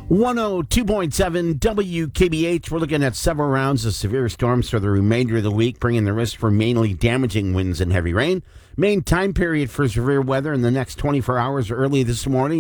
102.7 WKBH. We're looking at several rounds of severe storms for the remainder of the week, bringing the risk for mainly damaging winds and heavy rain. Main time period for severe weather in the next 24 hours early this morning.